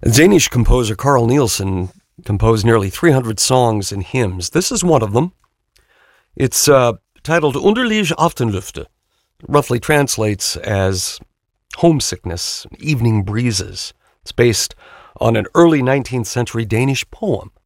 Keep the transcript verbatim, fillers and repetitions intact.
Danish composer Carl Nielsen composed nearly three hundred songs and hymns. This is one of them. It's uh, titled Underlige Aftenlufte. Roughly translates as homesickness, evening breezes. It's based on an early nineteenth century Danish poem